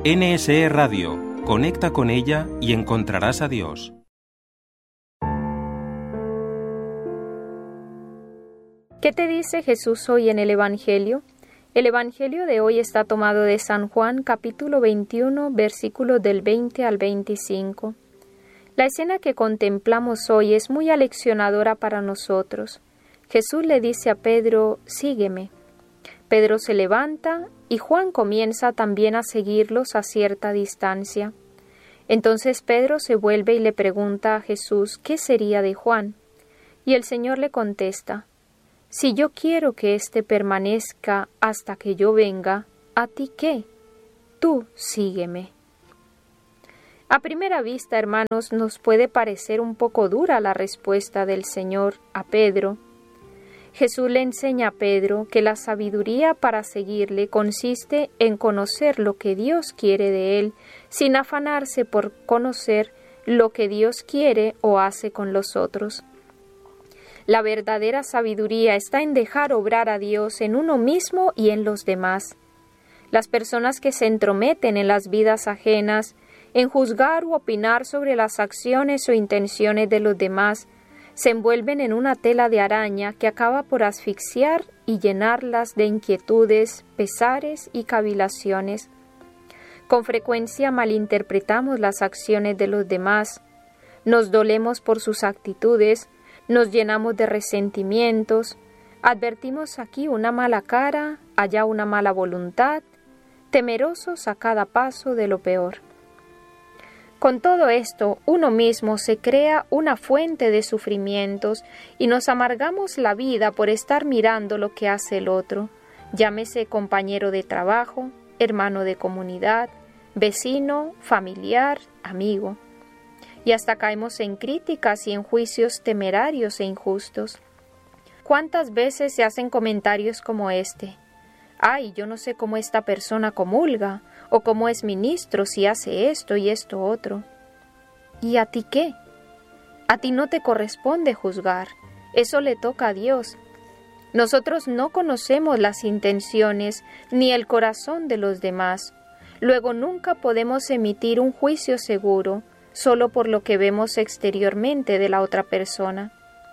NSE Radio. Conecta con ella y encontrarás a Dios. ¿Qué te dice Jesús hoy en el Evangelio? El Evangelio de hoy está tomado de San Juan, capítulo 21, versículos del 20 al 25. La escena que contemplamos hoy es muy aleccionadora para nosotros. Jesús le dice a Pedro, sígueme. Pedro se levanta y Juan comienza también a seguirlos a cierta distancia. Entonces Pedro se vuelve y le pregunta a Jesús qué sería de Juan. Y el Señor le contesta, si yo quiero que éste permanezca hasta que yo venga, ¿a ti qué? Tú sígueme. A primera vista, hermanos, nos puede parecer un poco dura la respuesta del Señor a Pedro. Jesús le enseña a Pedro que la sabiduría para seguirle consiste en conocer lo que Dios quiere de él, sin afanarse por conocer lo que Dios quiere o hace con los otros. La verdadera sabiduría está en dejar obrar a Dios en uno mismo y en los demás. Las personas que se entrometen en las vidas ajenas, en juzgar u opinar sobre las acciones o intenciones de los demás, se envuelven en una tela de araña que acaba por asfixiar y llenarlas de inquietudes, pesares y cavilaciones. Con frecuencia malinterpretamos las acciones de los demás, nos dolemos por sus actitudes, nos llenamos de resentimientos, advertimos aquí una mala cara, allá una mala voluntad, temerosos a cada paso de lo peor. Con todo esto, uno mismo se crea una fuente de sufrimientos y nos amargamos la vida por estar mirando lo que hace el otro, llámese compañero de trabajo, hermano de comunidad, vecino, familiar, amigo. Y hasta caemos en críticas y en juicios temerarios e injustos. ¿Cuántas veces se hacen comentarios como este? Ay, yo no sé cómo esta persona comulga, o cómo es ministro si hace esto y esto otro. ¿Y a ti qué? A ti no te corresponde juzgar, eso le toca a Dios. Nosotros no conocemos las intenciones ni el corazón de los demás, luego nunca podemos emitir un juicio seguro solo por lo que vemos exteriormente de la otra persona.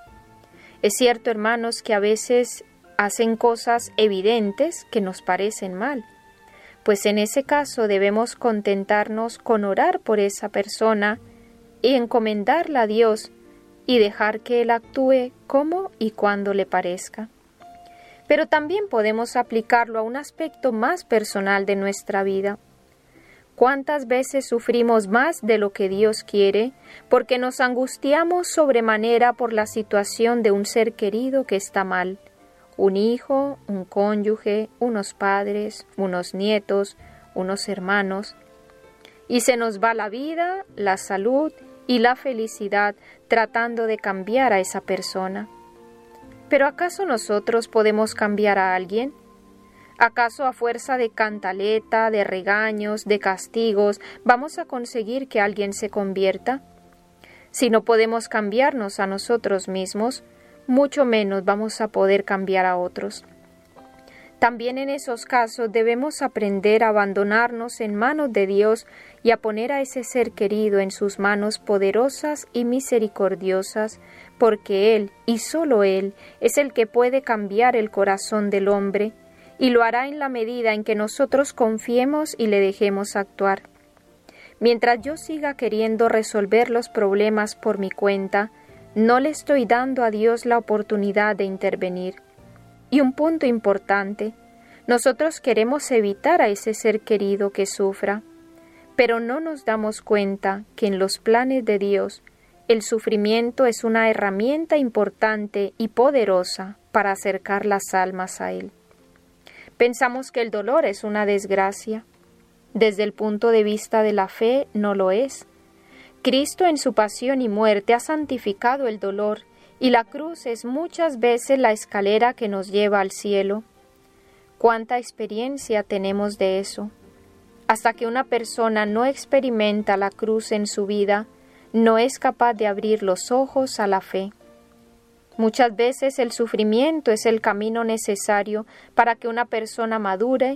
Es cierto, hermanos, que a veces hacen cosas evidentes que nos parecen mal, pues en ese caso debemos contentarnos con orar por esa persona y encomendarla a Dios y dejar que Él actúe como y cuando le parezca. Pero también podemos aplicarlo a un aspecto más personal de nuestra vida. ¿Cuántas veces sufrimos más de lo que Dios quiere porque nos angustiamos sobremanera por la situación de un ser querido que está mal? Un hijo, un cónyuge, unos padres, unos nietos, unos hermanos. Y se nos va la vida, la salud y la felicidad tratando de cambiar a esa persona. ¿Pero acaso nosotros podemos cambiar a alguien? ¿Acaso a fuerza de cantaleta, de regaños, de castigos, vamos a conseguir que alguien se convierta? Si no podemos cambiarnos a nosotros mismos, mucho menos vamos a poder cambiar a otros. También en esos casos debemos aprender a abandonarnos en manos de Dios y a poner a ese ser querido en sus manos poderosas y misericordiosas, porque Él, y solo Él, es el que puede cambiar el corazón del hombre, y lo hará en la medida en que nosotros confiemos y le dejemos actuar. Mientras yo siga queriendo resolver los problemas por mi cuenta, no le estoy dando a Dios la oportunidad de intervenir. Y un punto importante, nosotros queremos evitar a ese ser querido que sufra, pero no nos damos cuenta que en los planes de Dios el sufrimiento es una herramienta importante y poderosa para acercar las almas a Él. Pensamos que el dolor es una desgracia. Desde el punto de vista de la fe, no lo es. Cristo en su pasión y muerte ha santificado el dolor, y la cruz es muchas veces la escalera que nos lleva al cielo. ¿Cuánta experiencia tenemos de eso? Hasta que una persona no experimenta la cruz en su vida, no es capaz de abrir los ojos a la fe. Muchas veces el sufrimiento es el camino necesario para que una persona madure,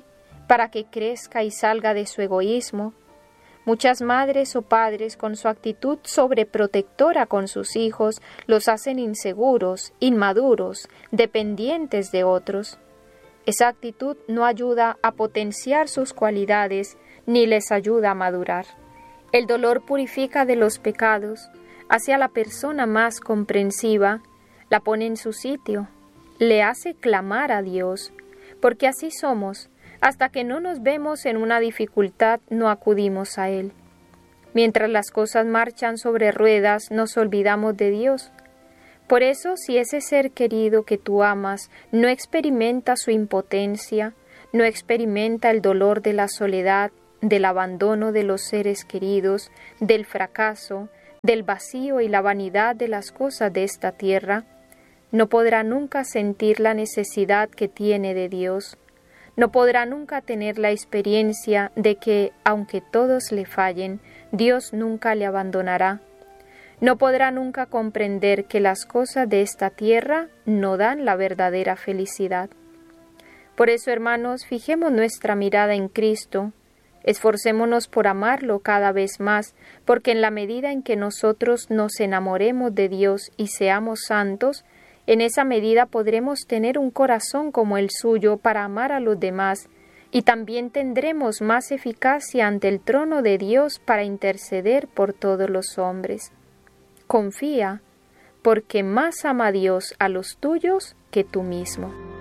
para que crezca y salga de su egoísmo. Muchas madres o padres, con su actitud sobreprotectora con sus hijos, los hacen inseguros, inmaduros, dependientes de otros. Esa actitud no ayuda a potenciar sus cualidades ni les ayuda a madurar. El dolor purifica de los pecados, hace a la persona más comprensiva, la pone en su sitio, le hace clamar a Dios, porque así somos. Hasta que no nos vemos en una dificultad, no acudimos a Él. Mientras las cosas marchan sobre ruedas, nos olvidamos de Dios. Por eso, si ese ser querido que tú amas no experimenta su impotencia, no experimenta el dolor de la soledad, del abandono de los seres queridos, del fracaso, del vacío y la vanidad de las cosas de esta tierra, no podrá nunca sentir la necesidad que tiene de Dios. No podrá nunca tener la experiencia de que, aunque todos le fallen, Dios nunca le abandonará. No podrá nunca comprender que las cosas de esta tierra no dan la verdadera felicidad. Por eso, hermanos, fijemos nuestra mirada en Cristo, esforcémonos por amarlo cada vez más, porque en la medida en que nosotros nos enamoremos de Dios y seamos santos, en esa medida podremos tener un corazón como el suyo para amar a los demás, y también tendremos más eficacia ante el trono de Dios para interceder por todos los hombres. Confía, porque más ama Dios a los tuyos que tú mismo.